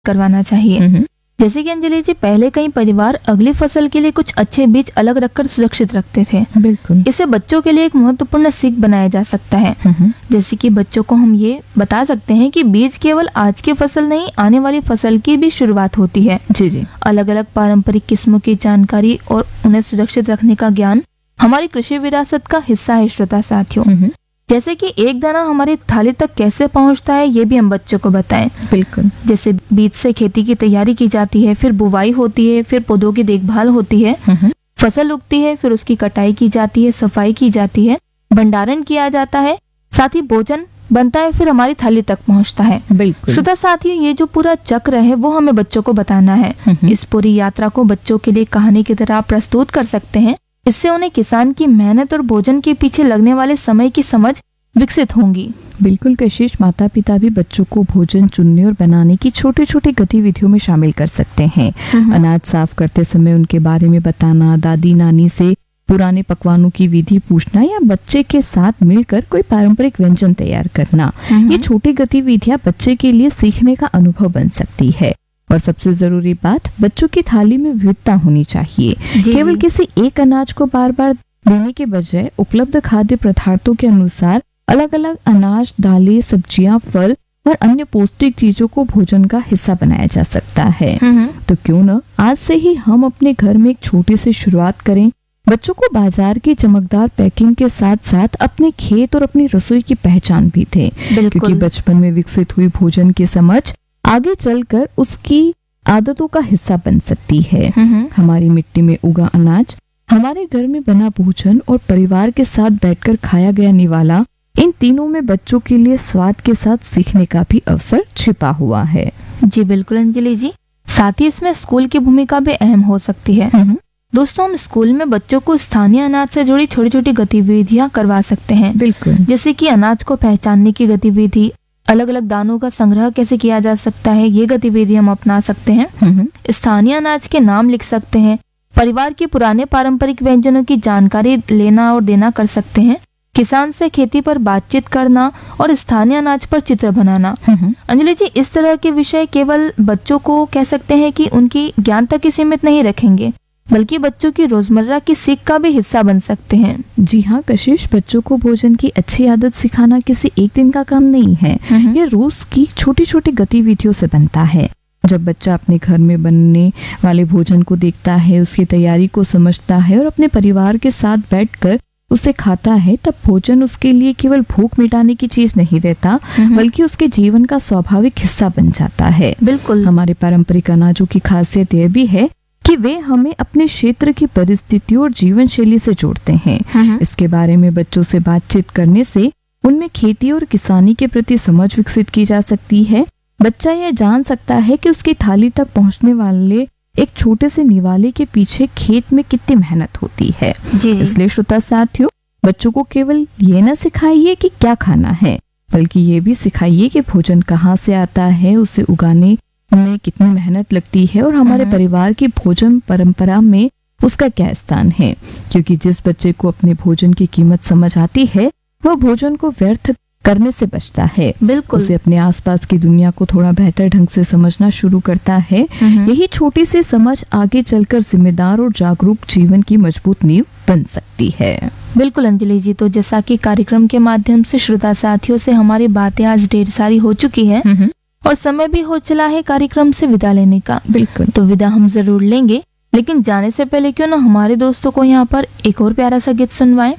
करवाना चाहिए। जैसे कि अंजलि जी, पहले कई परिवार अगली फसल के लिए कुछ अच्छे बीज अलग रखकर सुरक्षित रखते थे। बिल्कुल। इसे बच्चों के लिए एक महत्वपूर्ण सीख बनाया जा सकता है। जैसे कि बच्चों को हम ये बता सकते हैं कि बीज केवल आज की फसल नहीं, आने वाली फसल की भी शुरुआत होती है। जी जी। अलग अलग पारंपरिक किस्मों की जानकारी और उन्हें सुरक्षित रखने का ज्ञान हमारी कृषि विरासत का हिस्सा है। श्रोता साथियों, जैसे कि एक दाना हमारी थाली तक कैसे पहुंचता है, ये भी हम बच्चों को बताएं। बिल्कुल। जैसे बीज से खेती की तैयारी की जाती है, फिर बुवाई होती है, फिर पौधों की देखभाल होती है, फसल उगती है, फिर उसकी कटाई की जाती है, सफाई की जाती है, भंडारण किया जाता है, साथ ही भोजन बनता है, फिर हमारी थाली तक पहुंचता है। बिल्कुल। श्रोता साथियों, ये जो पूरा चक्र है वो हमें बच्चों को बताना है। इस पूरी यात्रा को बच्चों के लिए कहानी की तरह प्रस्तुत कर सकते हैं। इससे उन्हें किसान की मेहनत और भोजन के पीछे लगने वाले समय की समझ विकसित होंगी। बिल्कुल कशिश, माता पिता भी बच्चों को भोजन चुनने और बनाने की छोटी छोटी गतिविधियों में शामिल कर सकते हैं। अनाज साफ करते समय उनके बारे में बताना, दादी नानी से पुराने पकवानों की विधि पूछना या बच्चे के साथ मिलकर कोई पारंपरिक व्यंजन तैयार करना, ये छोटी गतिविधियां बच्चे के लिए सीखने का अनुभव बन सकती है। और सबसे जरूरी बात, बच्चों की थाली में विविधता होनी चाहिए। केवल किसी एक अनाज को बार बार देने के बजाय उपलब्ध खाद्य पदार्थों के अनुसार अलग अलग अनाज, दालें, सब्जियां, फल और अन्य पौष्टिक चीजों को भोजन का हिस्सा बनाया जा सकता है। तो क्यों न आज से ही हम अपने घर में एक छोटी सी शुरुआत करें। बच्चों को बाजार की चमकदार पैकिंग के साथ साथ अपने खेत और अपनी रसोई की पहचान भी दे, क्योंकि बचपन में विकसित हुई भोजन की समझ आगे चलकर उसकी आदतों का हिस्सा बन सकती है। हमारी मिट्टी में उगा अनाज, हमारे घर में बना भोजन और परिवार के साथ बैठकर खाया गया निवाला, इन तीनों में बच्चों के लिए स्वाद के साथ सीखने का भी अवसर छिपा हुआ है। जी बिल्कुल अंजलि जी, साथ ही इसमें स्कूल की भूमिका भी अहम हो सकती है। दोस्तों, हम स्कूल में बच्चों को स्थानीय अनाज से जुड़ी छोटी छोटी गतिविधियां करवा सकते हैं। बिल्कुल। जैसे कि अनाज को पहचानने की गतिविधि, अलग अलग दानों का संग्रह कैसे किया जा सकता है, ये गतिविधि हम अपना सकते हैं। स्थानीय अनाज के नाम लिख सकते हैं, परिवार के पुराने पारंपरिक व्यंजनों की जानकारी लेना और देना कर सकते हैं, किसान से खेती पर बातचीत करना और स्थानीय अनाज पर चित्र बनाना। अंजलि जी, इस तरह के विषय केवल बच्चों को कह सकते हैं कि उनकी ज्ञान तक ही सीमित नहीं रखेंगे, बल्कि बच्चों की रोजमर्रा की सीख का भी हिस्सा बन सकते हैं। जी हाँ कशिश, बच्चों को भोजन की अच्छी आदत सिखाना किसी एक दिन का काम नहीं है। ये रोज की छोटी छोटी गतिविधियों से बनता है। जब बच्चा अपने घर में बनने वाले भोजन को देखता है, उसकी तैयारी को समझता है और अपने परिवार के साथ बैठकर उसे खाता है, तब भोजन उसके लिए केवल भूख मिटाने की चीज नहीं रहता, बल्कि उसके जीवन का स्वाभाविक हिस्सा बन जाता है। बिल्कुल। हमारे पारंपरिक अनाजों की खासियत यह भी है कि वे हमें अपने क्षेत्र की परिस्थितियों और जीवन शैली से जोड़ते हैं। इसके बारे में बच्चों से बातचीत करने से उनमें खेती और किसानी के प्रति समझ विकसित की जा सकती है। बच्चा यह जान सकता है कि उसकी थाली तक पहुंचने वाले एक छोटे से निवाले के पीछे खेत में कितनी मेहनत होती है। इसलिए श्रोता साथियों, बच्चों को केवल ये न सिखाइए कि क्या खाना है, बल्कि ये भी सिखाइए कि भोजन कहाँ से आता है, उसे उगाने में कितनी मेहनत लगती है और हमारे परिवार की भोजन परंपरा में उसका क्या स्थान है। क्योंकि जिस बच्चे को अपने भोजन की कीमत समझ आती है, वह भोजन को व्यर्थ करने से बचता है। बिल्कुल। उसे अपने आसपास की दुनिया को थोड़ा बेहतर ढंग से समझना शुरू करता है। यही छोटी सी समझ आगे चलकर जिम्मेदार और जागरूक जीवन की मजबूत नींव बन सकती है। बिल्कुल अंजलि जी, तो जैसा कि कार्यक्रम के माध्यम से श्रोता साथियों से हमारी बातें आज ढेर सारी हो चुकी है और समय भी हो चला है कार्यक्रम से विदा लेने का। बिल्कुल। तो विदा हम जरूर लेंगे, लेकिन जाने से पहले क्यों ना हमारे दोस्तों को यहाँ पर एक और प्यारा सा गीत सुनवाएं।